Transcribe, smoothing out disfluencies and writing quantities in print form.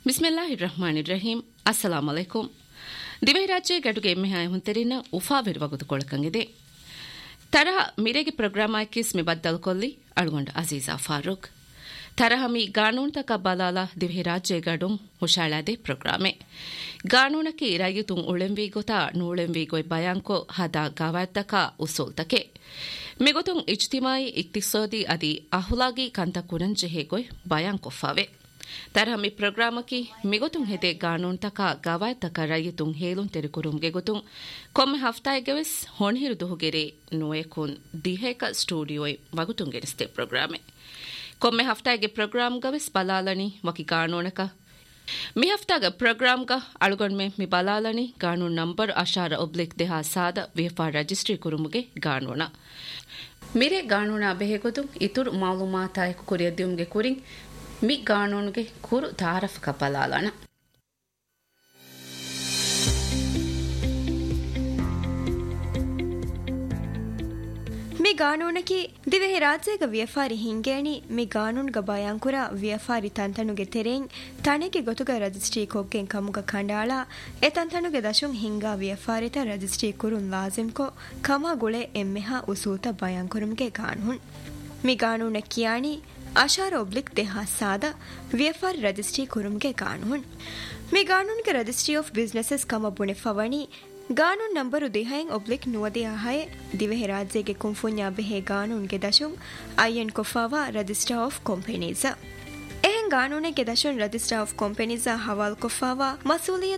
ಬಿಸ್ಮಿಲ್ಲಾಹಿರ್ರಹ್ಮಾನಿರ್ರಹೀಂ. ಅಸ್ಸಲಾಮು ಅಲೈಕುಂ. ದಿವೈರಾಜ್ಯ ಗಡುಗೆ ಎಮ್ಮೆಹಾಯ ಹುಂತೆರಿನ ಉಫಾವಿರ್ ವಗುದು ಕೊಳಕಂಗಿದೆ ತರಹ ಮಿರೆಗೆ ಪ್ರೋಗ್ರಾಮ್ ಆಕಿಸ್ ಮಿಬದ್ದಲ್ ಕೊಲ್ಲಿ ಅಳ್ಗೊಂಡ ಅಜೀಜಾ ಫಾರೂಕ್ ತರಹಮಿ ಗಾನೂನ್ತಕ ಬಲಾಲ ದಿವೈರಾಜ್ಯ ಗಡುಂ ಹುಷಾಳಾದೆ ಪ್ರೋಗ್ರಾಮೆ ಗಾನೂನಕ್ಕೆ ರಯುತುಂ ಉಳೆಂವಿ ಗೊತಾ ನೂಳೆಂವಿ ಗೊಯ್ ಬಯಾಂಕೋ ಹದ ಗವಾದ್ದಕ ಉಸೋಲ್ತಕೆ ಮಿಗೊತುಂ ಇಜ್ತಿಮಾಯಿ ಇಕ್ತಿಸೋದಿ ಅದಿ ಅಹುಲಾಗಿ ಕಂತ ಕುರಂಜೆ ಗೊಯ್ ಬಯಾಂಕೊಫಾವೆ ತರಹಮಿ ಪ್ರೋಗ್ರಾಮಕಿ ಮಿಗೊತುಂ ಹೆದೆ ಗಾನೂನ್ತಕ ಗವಾದ್ದಕ ರಯುತುಂ ಹೇಲುಂ ತೆರಿಕುರುಂಗೆ ಗೊತುಂ ಕೊಮ್ಮೆ ಹಫ್ತಾಯಗೆವೆಸ್ ಹೊಣಹಿರು ದುಹುಗೆರೆ ನೋಯಕುನ್ ದಿಹೇಕ ಸ್ಟುಡಿಯೋಯ್ ವಗುತುಂಗೆನಿಸ್ತೆ ಪ್ರೋಗ್ರಾಮೆ ಕೊಮ್ಮೆ ಹಫ್ತಾಯಗೆ ಪ್ರೋಗ್ರಾಮ್ಗವೆಸ್ ಬಲಾಲನಿ ವಕಿ ಗಾನೂನಕ ಮಿ ಹಫ್ತಾಗ ಪ್ರೋಗ್ರಾಮ್ಗ ಅಳುಗೊಂಡ್ಮೆ ಮಿ ಬಲಾಲನಿ ಗಾನೂನ್ ನಂಬರ್ ಅಶಾರ ಒಬ್ಲಿಕ್ ದೇಹಾ ಸಾದ ವಿಎಫ್ಆರ್ registry ಕುರುಮುಗೆ ಗಾನೂನ ಮಿರೆ ಗಾನೂನ ಬೆಹೆಗೊತು ಇತುರು ಮಾಲೂಮಾತಾಯಕು ಕುರಿಯದ್ಯುಮ್ಗೆ ಕುರಿಂ me ಗಾನೂನ್ಗೆ Kuru ತಾರಫ್ಕ ಬಲಾಲನ me ಗಾನೂನಕಿ ದಿವೆಹಿ ರಾಜ್ಯಗ ವ್ಯಫಾರಿ ಹಿಂಗೇಣಿ me ಗಾನೂನ್ಗ ಬಯಾಂಕುರ ವ್ಯಫಾರಿ ತಂತನುಗೆ ತೆರೆಂಗ್ ತಣೆಗೆ ಗೊತುಗ ರಜಿಸ್ಟ್ರಿ ಕೊಗ್ಗೆಂ ಕಮುಗ ಕಂಡಾಳ A ತಂತನುಗೆ ದಶುಂ ಹಿಂಗಾ ವ್ಯಫಾರಿತ ರಜಿಸ್ಟ್ರಿ ಕುರುನ್ ಲಾಜಿಮ್ಕೊ ಕಮ ಗುಳೆ ಎಮ್ಮೆಹ ಉಸೂತ ಬಯಾಂಕುರುಮ್ಗೆ ಗಾನೂನ್ ಮಿ ಗಾನೂನ ಕಿಯಾಣಿ ಅಶಾರ ಒಬ್ಲಿಕ್ ದೇಹಾ ಸಾದ ವ್ಯಫಾರಿ ರಜಿಸ್ಟ್ರಿ ಕುರುಮ್ಗೆ ಗಾನೂನ್ ಮಿ ಗಾನೂನ್ಗೆ ರಜಿಸ್ಟ್ರಿ ಆಫ್ ಬಿಸ್ನೆಸಸ್ ಕಮ ಬುಣೆ ಫವಣಿ ಗಾನೂನ್ number ದೇಹಾಯಂ oblique ನುವದಿಯ high ದಿವೆಹಿ ರಾಜ್ಯಗೆ ಕುಂಫುನ್ಯಾ ಬೆಹೆ ಗಾನೂನ್ಗೆ ದಶುಂ IN ಕೊಫಾವಾ register of companies ಎಹೆಂ ಗಾನೂನೆಗೆ ದಶುನ್ register of companies ಹವಾಲ್ ಕೊಫಾವಾ ಮಸೂಲಿಯ